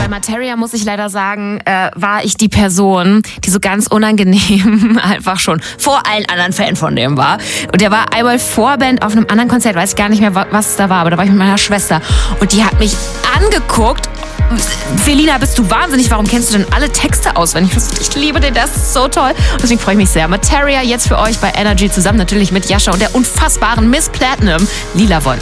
bei Materia muss ich leider sagen, war ich die Person, die so ganz unangenehm einfach schon vor allen anderen Fan von dem war. Und der war einmal Vorband auf einem anderen Konzert, weiß ich gar nicht mehr, was es da war, aber da war ich mit meiner Schwester. Und die hat mich angeguckt. Selina, bist du wahnsinnig? Warum kennst du denn alle Texte auswendig? Ich liebe den, das ist so toll. Und deswegen freue ich mich sehr. Materia jetzt für euch bei Energy zusammen natürlich mit Jascha und der unfassbaren Miss Platinum, Lila Wolf.